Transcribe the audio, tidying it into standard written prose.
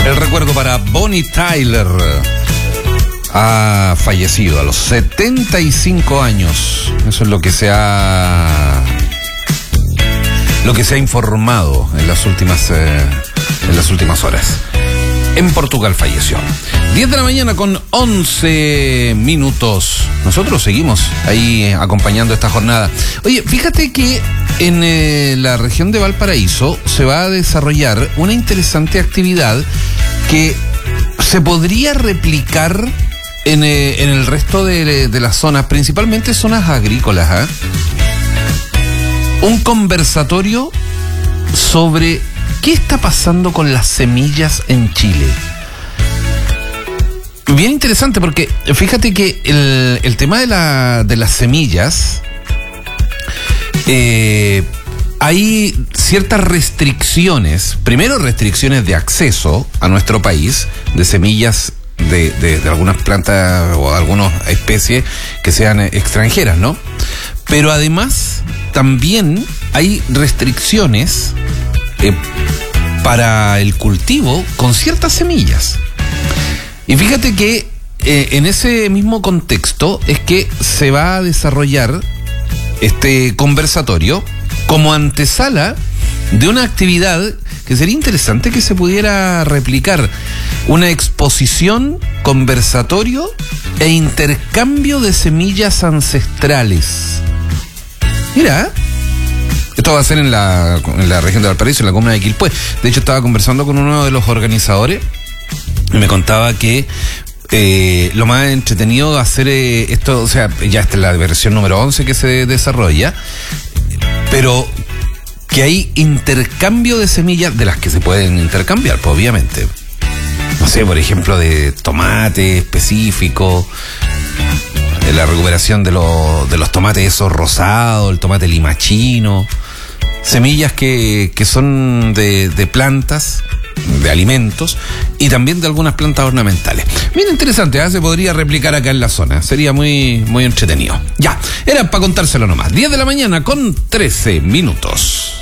El recuerdo para Bonnie Tyler. Ha fallecido a los 75 años. Eso es lo que se ha informado en las últimas horas. En Portugal falleció. 10 de la mañana con 11 minutos. Nosotros seguimos ahí acompañando esta jornada. Oye, fíjate que en la región de Valparaíso se va a desarrollar una interesante actividad que se podría replicar en el resto de las zonas, principalmente zonas agrícolas. Un conversatorio sobre qué está pasando con las semillas en Chile. Bien interesante, porque fíjate que el tema de las semillas, hay ciertas restricciones. Primero, restricciones de acceso a nuestro país de semillas de algunas plantas o algunas especies que sean extranjeras, ¿no? Pero además también hay restricciones para el cultivo con ciertas semillas. Y fíjate que en ese mismo contexto es que se va a desarrollar este conversatorio como antesala de una actividad que sería interesante que se pudiera replicar: una exposición, conversatorio e intercambio de semillas ancestrales. Mira, esto va a ser en la región de Valparaíso, en la comuna de Quilpué. De hecho, estaba conversando con uno de los organizadores y me contaba que lo más entretenido de hacer esto, o sea, ya esta es la versión número 11 que se desarrolla, pero que hay intercambio de semillas de las que se pueden intercambiar, pues obviamente. No sé, por ejemplo, de tomate específico, de la recuperación de los tomates esos rosados, el tomate limachino, semillas que son de plantas, de alimentos y también de algunas plantas ornamentales. Bien interesante, se podría replicar acá en la zona, sería muy, muy entretenido. Ya, era para contárselo nomás. 10 de la mañana con 13 minutos.